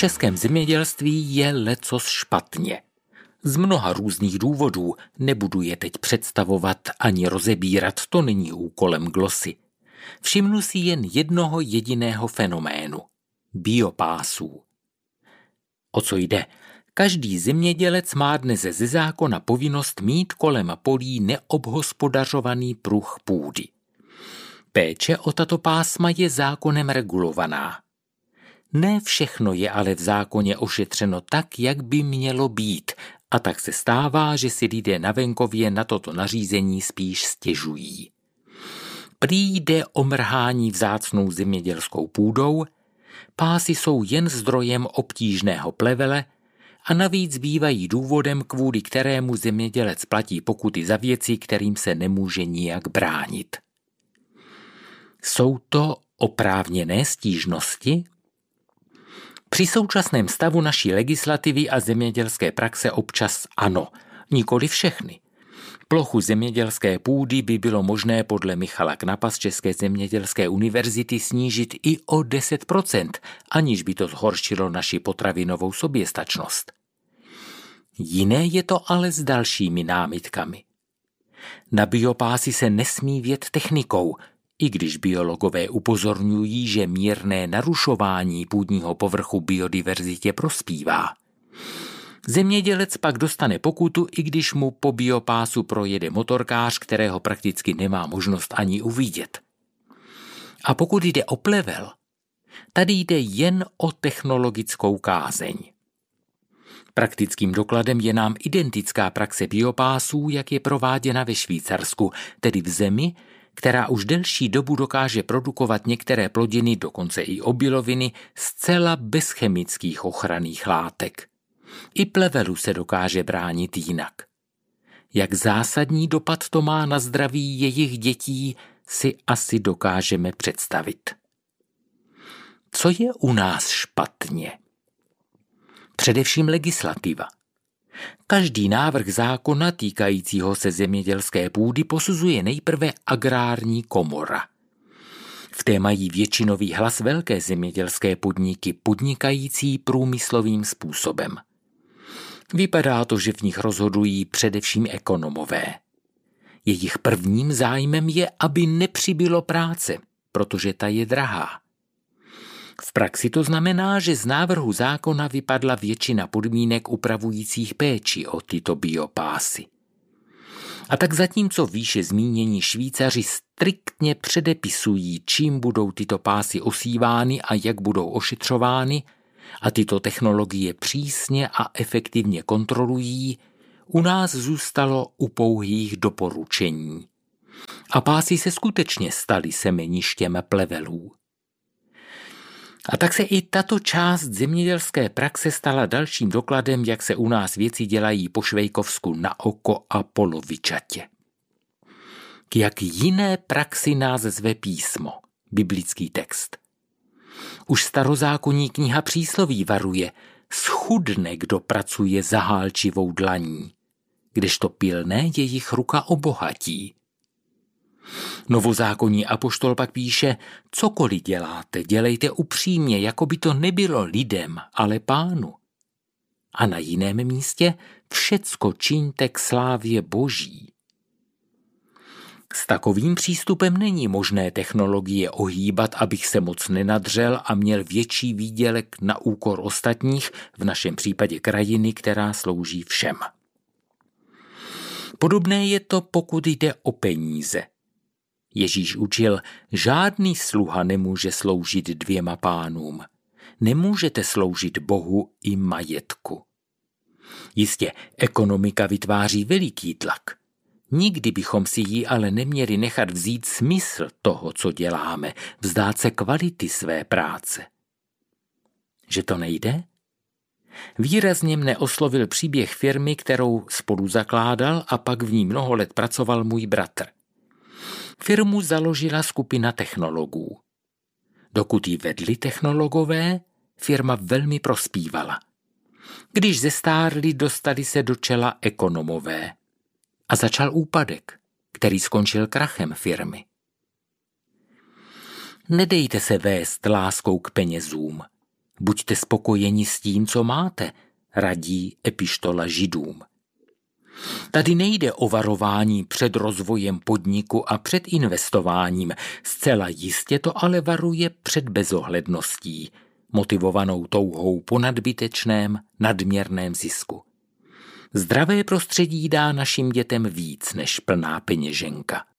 českém zemědělství je lecos špatně. Z mnoha různých důvodů, nebudu je teď představovat ani rozebírat, to není úkolem glosy. Všimnu si jen jednoho jediného fenoménu – biopásů. O co jde? Každý zemědělec má dnes ze zákona povinnost mít kolem polí neobhospodařovaný pruh půdy. Péče o tato pásma je zákonem regulovaná. Ne všechno je ale v zákoně ošetřeno tak, jak by mělo být, a tak se stává, že si lidé na venkově na toto nařízení spíš stěžují. Prý jde o mrhání vzácnou zemědělskou půdou, pásy jsou jen zdrojem obtížného plevele a navíc bývají důvodem, kvůli kterému zemědělec platí pokuty za věci, kterým se nemůže nijak bránit. Jsou to oprávněné stížnosti? Při současném stavu naší legislativy a zemědělské praxe občas ano, nikoli všechny. Plochu zemědělské půdy by bylo možné podle Michala Knapa z České zemědělské univerzity snížit i o 10%, aniž by to zhoršilo naši potravinovou soběstačnost. Jiné je to ale s dalšími námitkami. Na biopásy se nesmí vjet technikou, i když biologové upozorňují, že mírné narušování půdního povrchu biodiverzitě prospívá. Zemědělec pak dostane pokutu, i když mu po biopásu projede motorkář, kterého prakticky nemá možnost ani uvidět. A pokud jde o plevel, tady jde jen o technologickou kázeň. Praktickým dokladem je nám identická praxe biopásů, jak je prováděna ve Švýcarsku, tedy v zemi, která už delší dobu dokáže produkovat některé plodiny, dokonce i obiloviny, zcela bez chemických ochranných látek. I plevelu se dokáže bránit jinak. Jak zásadní dopad to má na zdraví jejich dětí, si asi dokážeme představit. Co je u nás špatně? Především legislativa. Každý návrh zákona týkajícího se zemědělské půdy posuzuje nejprve agrární komora. V té mají většinový hlas velké zemědělské podniky podnikající průmyslovým způsobem. Vypadá to, že v nich rozhodují především ekonomové. Jejich prvním zájmem je, aby nepřibylo práce, protože ta je drahá. V praxi to znamená, že z návrhu zákona vypadla většina podmínek upravujících péči o tyto biopásy. A tak zatímco výše zmínění Švýcaři striktně předepisují, čím budou tyto pásy osívány a jak budou ošetřovány, a tyto technologie přísně a efektivně kontrolují, u nás zůstalo u pouhých doporučení. A pásy se skutečně staly semeništěm plevelů. A tak se i tato část zemědělské praxe stala dalším dokladem, jak se u nás věci dělají po švejkovsku na oko a polovičatě. K jak jiné praxi nás zve písmo, biblický text. Už starozákonní kniha Přísloví varuje, schudne, kdo pracuje zahálčivou dlaní, kdežto pilné jejich ruka obohatí. Novozákonní apoštol pak píše, cokoliv děláte, dělejte upřímně, jako by to nebylo lidem, ale Pánu. A na jiném místě všecko čiňte k slávě Boží. S takovým přístupem není možné technologie ohýbat, abych se moc nenadřel a měl větší výdělek na úkor ostatních, v našem případě krajiny, která slouží všem. Podobné je to, pokud jde o peníze. Ježíš učil, žádný sluha nemůže sloužit dvěma pánům. Nemůžete sloužit Bohu i majetku. Jistě, ekonomika vytváří veliký tlak. Nikdy bychom si ji ale neměli nechat vzít smysl toho, co děláme, vzdát se kvality své práce. Že to nejde? Výrazně mne oslovil příběh firmy, kterou spolu zakládal a pak v ní mnoho let pracoval můj bratr. Firmu založila skupina technologů. Dokud ji vedli technologové, firma velmi prospívala. Když zestárli, dostali se do čela ekonomové. A začal úpadek, který skončil krachem firmy. Nedejte se vést láskou k penězům. Buďte spokojeni s tím, co máte, radí epištola Židům. Tady nejde o varování před rozvojem podniku a před investováním, zcela jistě to ale varuje před bezohledností, motivovanou touhou po nadbytečném, nadměrném zisku. Zdravé prostředí dá našim dětem víc než plná peněženka.